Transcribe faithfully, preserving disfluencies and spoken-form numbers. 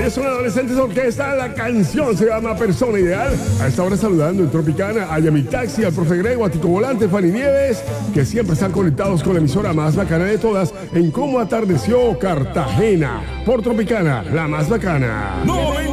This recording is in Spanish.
son Adolescentes Orquesta. La canción se llama Persona Ideal. A esta hora saludando en Tropicana a Yami Taxi, al profe Grego, a Tico Volante, Fanny Nieves, que siempre están conectados con la emisora más bacana de todas en Cómo Atardeció Cartagena. Por Tropicana, la más bacana.